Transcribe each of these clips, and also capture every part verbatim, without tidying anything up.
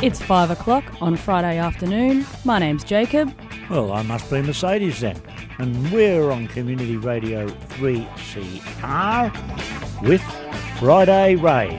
It's five o'clock on Friday afternoon. My name's Jacob. Well, I must be Mercedes then. And we're on Community Radio three C R with Friday Rave.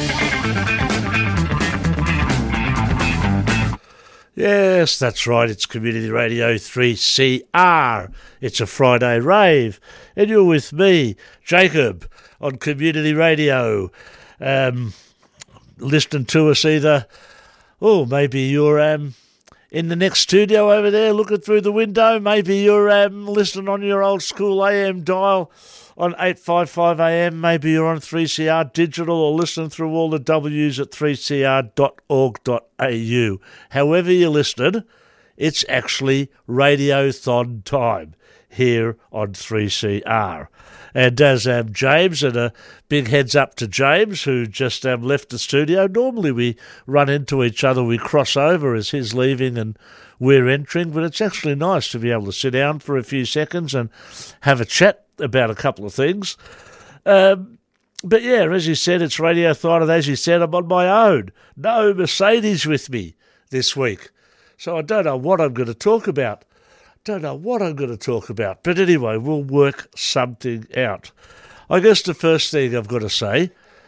Yes, that's right, it's Community Radio three C R. It's a Friday Rave. And you're with me, Jacob, on Community Radio. Um, listening to us either... Oh, maybe you're um, in the next studio over there looking through the window. Maybe you're um, listening on your old school A M dial on eight fifty-five A M. Maybe you're on three C R Digital or listening through all the W's at three c r dot org dot a u. However you're listening, it's actually Radiothon time here on three C R. And as um, James, and a big heads up to James, who just um, left the studio. Normally we run into each other, we cross over as he's leaving and we're entering, but it's actually nice to be able to sit down for a few seconds and have a chat about a couple of things. Um, but yeah, as you said, it's Radiothon, and as you said, I'm on my own. No Mercedes with me this week. So I don't know what I'm going to talk about. Don't know what I'm going to talk about. But anyway, we'll work something out. I guess the first thing I've got to say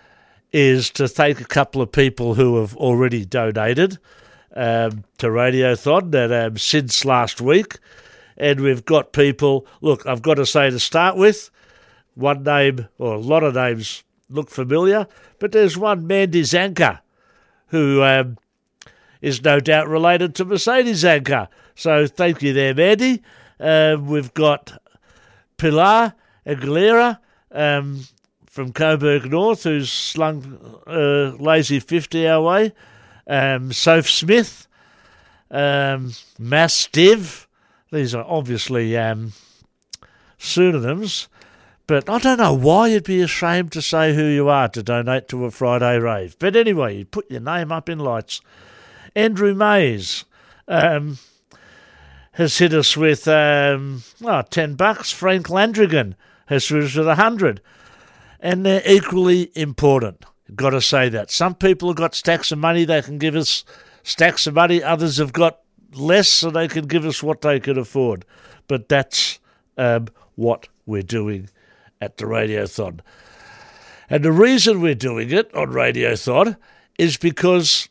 is to thank a couple of people who have already donated um, to Radiothon that, um, since last week. And we've got people, look, I've got to say to start with, one name, or a lot of names look familiar, but there's one, Mandy Zanka, who um, is no doubt related to Mercedes Zanka. So thank you there, Mandy. Uh, we've got Pilar Aguilera um, from Coburg North, who's slung uh, Lazy fifty our way. Um, Soph Smith, um, Mass Div. These are obviously um, pseudonyms, but I don't know why you'd be ashamed to say who you are to donate to a Friday Rave. But anyway, you put your name up in lights. Andrew Mays um, has hit us with um, oh, ten bucks. Frank Landrigan has hit us with a hundred, and they're equally important. Got to say that. Some people have got stacks of money; they can give us stacks of money. Others have got less, so they can give us what they can afford. But that's um, what we're doing at the Radiothon, and the reason we're doing it on Radiothon is because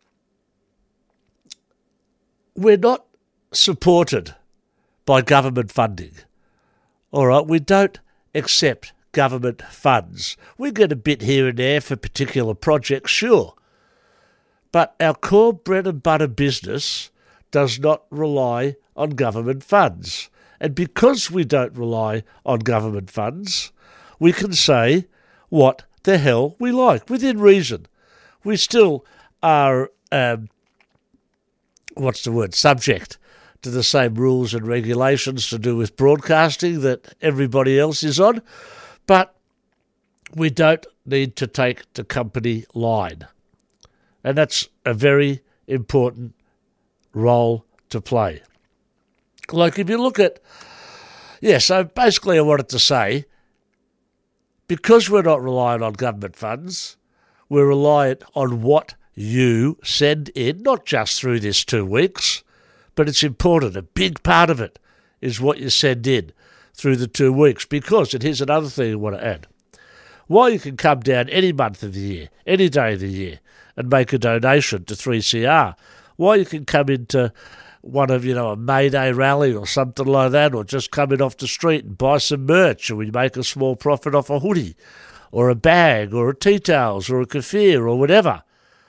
we're not supported by government funding. All right, we don't accept government funds. We get a bit here and there for particular projects, sure. But our core bread and butter business does not rely on government funds. And because we don't rely on government funds, we can say what the hell we like, within reason. We still are... Um, what's the word, subject to the same rules and regulations to do with broadcasting that everybody else is on, but we don't need to take the company line. And that's a very important role to play. Like if you look at, yeah, so basically I wanted to say, because we're not reliant on government funds, we're reliant on what you send in, not just through this two weeks, but it's important. A big part of it is what you send in through the two weeks, because, and here's another thing I want to add, while you can come down any month of the year, any day of the year, and make a donation to three C R, while you can come into one of, you know, a May Day rally or something like that, or just come in off the street and buy some merch, and we make a small profit off a hoodie, or a bag, or a tea towels, or a kefir, or whatever.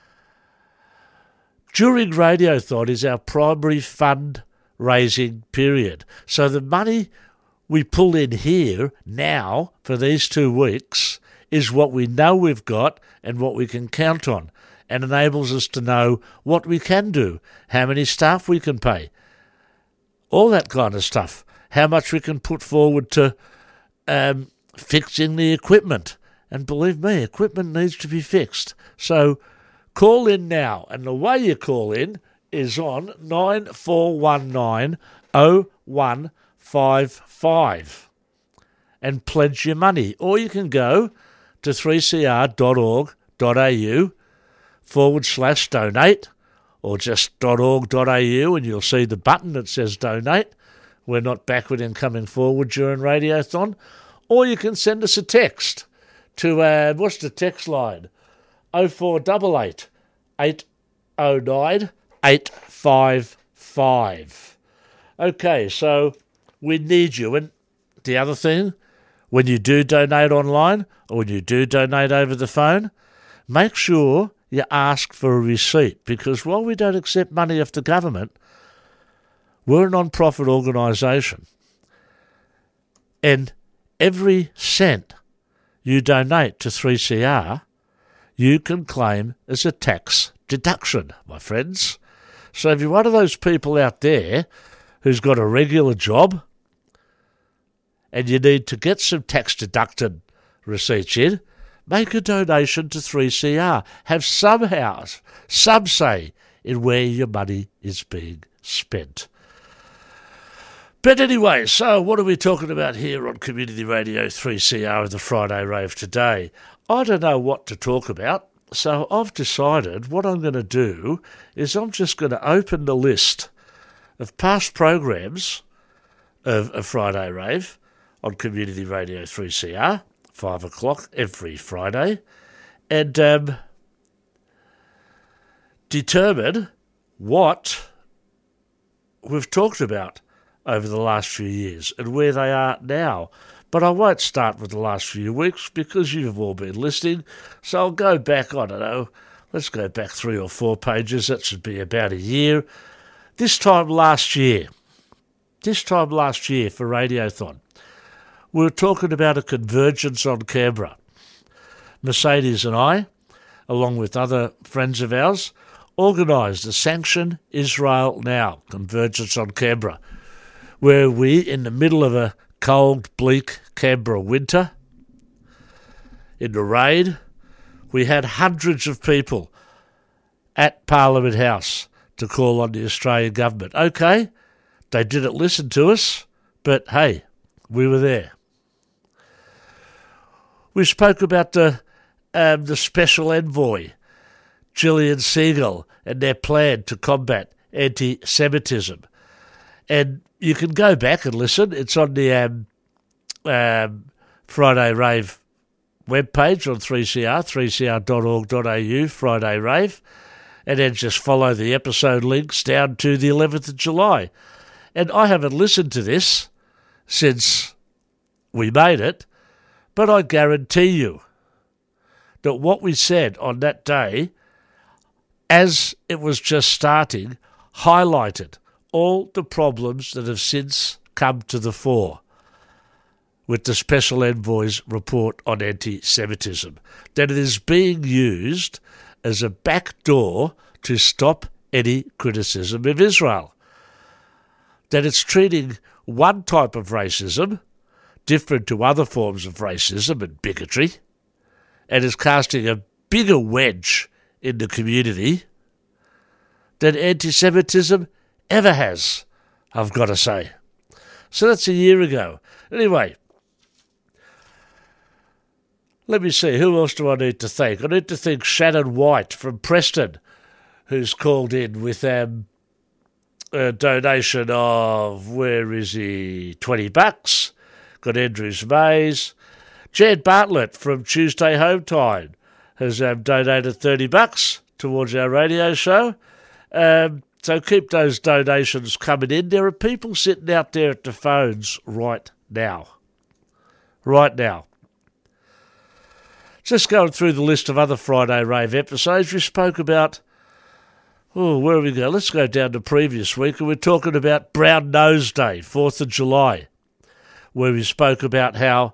During Radiothon is our primary fund-raising period. So the money we pull in here now for these two weeks is what we know we've got and what we can count on, and enables us to know what we can do, how many staff we can pay, all that kind of stuff, how much we can put forward to um, fixing the equipment. And believe me, equipment needs to be fixed. So call in now, and the way you call in is on nine four one nine oh one five five and pledge your money. Or you can go to three c r dot org dot a u forward slash donate, or just .org.au, and you'll see the button that says donate. We're not backward in coming forward during Radiothon. Or you can send us a text to, uh, what's the text line? oh four eight eight, eight oh nine, eight five five. Okay, so we need you. And the other thing, when you do donate online or when you do donate over the phone, make sure you ask for a receipt, because while we don't accept money off the government, we're a non-profit organisation. And every cent you donate to three C R, you can claim as a tax deduction, my friends. So if you're one of those people out there who's got a regular job and you need to get some tax deducted receipts in, make a donation to three C R. Have some house, some say in where your money is being spent. But anyway, so what are we talking about here on Community Radio three C R of the Friday Rave today? I don't know what to talk about, so I've decided what I'm going to do is I'm just going to open the list of past programs of a Friday Rave on Community Radio three C R, five o'clock every Friday, and um, determine what we've talked about over the last few years and where they are now. But I won't start with the last few weeks because you've all been listening, so I'll go back, I don't know, let's go back three or four pages, that should be about a year. This time last year, this time last year for Radiothon, we were talking about a convergence on Canberra. Mercedes and I, along with other friends of ours, organised the Sanction Israel Now convergence on Canberra, where we, in the middle of a cold, bleak Canberra winter, in the rain, we had hundreds of people at Parliament House to call on the Australian government. Okay, they didn't listen to us, but hey, we were there. We spoke about the um, the special envoy, Gillian Segal, and their plan to combat anti-Semitism. And you can go back and listen. It's on the um, um, Friday Rave webpage on three C R, three c r dot org dot a u, Friday Rave, and then just follow the episode links down to the eleventh of July. And I haven't listened to this since we made it, but I guarantee you that what we said on that day, as it was just starting, highlighted all the problems that have since come to the fore with the Special Envoy's report on anti-Semitism, that it is being used as a backdoor to stop any criticism of Israel, that it's treating one type of racism different to other forms of racism and bigotry, and is casting a bigger wedge in the community than anti-Semitism ever has, I've got to say. So that's a year ago. Anyway, let me see, who else do I need to thank? I need to thank Shannon White from Preston, who's called in with um, a donation of, where is he, twenty bucks. Got Andrews Mays. Jed Bartlett from Tuesday Home Time has um, donated thirty bucks towards our radio show. Um, so keep those donations coming in. There are people sitting out there at the phones right now. Right now. Just going through the list of other Friday Rave episodes, we spoke about, oh, where are we going? Let's go down to previous week, and we're talking about Brown Nose Day, fourth of July, where we spoke about how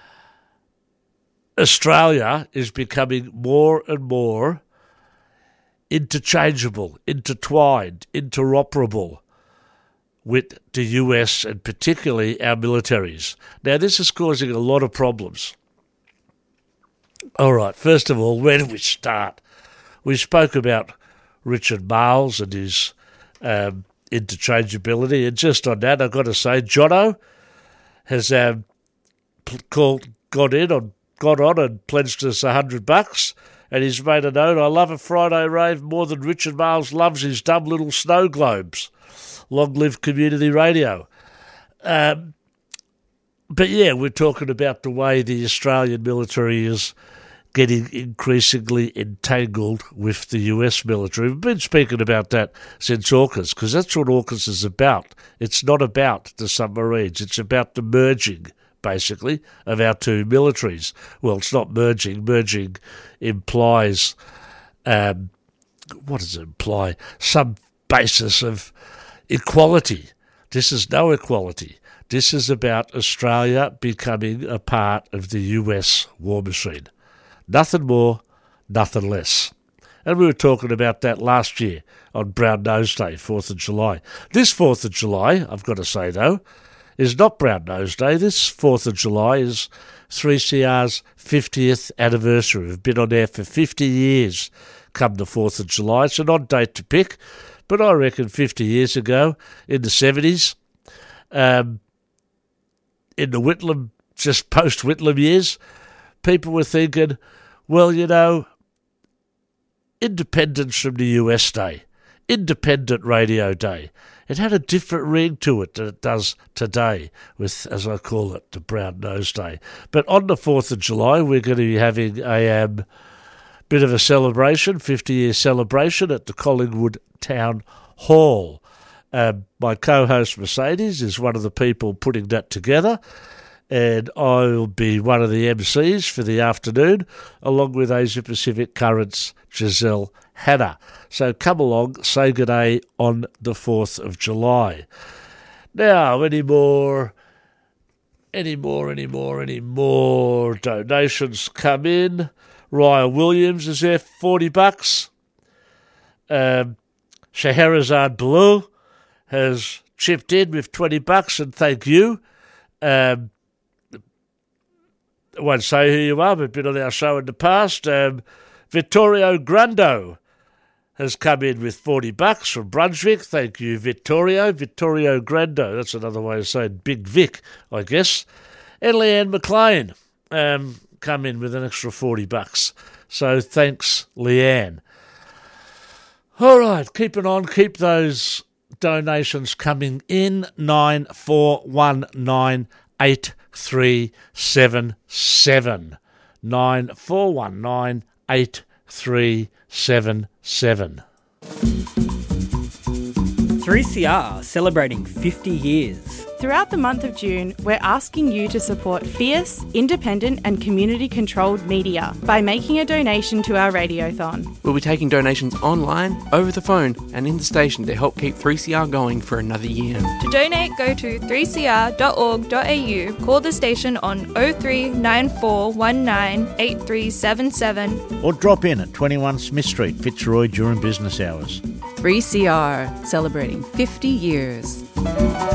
Australia is becoming more and more interchangeable, intertwined, interoperable with the U S and particularly our militaries. Now, this is causing a lot of problems. All right, first of all, where do we start? We spoke about Richard Marles and his um, interchangeability, and just on that, I've got to say, Jono has um, called, got in on, got on and pledged us a hundred bucks, And he's made a note, I love a Friday rave more than Richard Marles loves his dumb little snow globes. Long live community radio. Um, but yeah, we're talking about the way the Australian military is getting increasingly entangled with the U S military. We've been speaking about that since AUKUS, because that's what AUKUS is about. It's not about the submarines. It's about the merging, basically, of our two militaries. Well, it's not merging. Merging implies, um, what does it imply? Some basis of equality. This is no equality. This is about Australia becoming a part of the U S war machine. Nothing more, nothing less. And we were talking about that last year on Brown Nose Day, fourth of July. This fourth of July, I've got to say though, is not Brown Nose Day. This fourth of July is three C R's fiftieth anniversary. We've been on air for fifty years come the fourth of July. It's an odd date to pick, but I reckon fifty years ago, in the seventies, um, in the Whitlam, just post-Whitlam years, people were thinking, well, you know, independence from the U S Day, Independent Radio Day. It had a different ring to it than it does today with, as I call it, the Brown Nose Day. But on the fourth of July, we're going to be having a um, bit of a celebration, fifty-year celebration at the Collingwood Town Hall. Um, my co-host Mercedes is one of the people putting that together, and I'll be one of the M Cs for the afternoon, along with Asia Pacific Currents Giselle Hanna. So come along, say good day on the fourth of July. Now, any more, any more, any more, any more donations come in. Ryan Williams is there, forty bucks. Um, Scheherazade Blue has chipped in with twenty bucks, and thank you. Um, I won't say who you are, but been on our show in the past. Um, Vittorio Grando has come in with forty bucks from Brunswick. Thank you, Vittorio. Vittorio Grando, that's another way of saying Big Vic, I guess. And Leanne McLean um, come in with an extra forty bucks. So thanks, Leanne. All right, keeping on, keep those donations coming in. nine four one nine eight three seven seven. nine four one nine eight three seven seven. three C R celebrating fifty years. Throughout the month of June, we're asking you to support fierce, independent and community-controlled media by making a donation to our Radiothon. We'll be taking donations online, over the phone and in the station to help keep three C R going for another year. To donate, go to three c r dot org dot a u, call the station on oh three nine four one nine eight three seven seven or drop in at twenty-one Smith Street, Fitzroy during business hours. three C R, celebrating fifty years.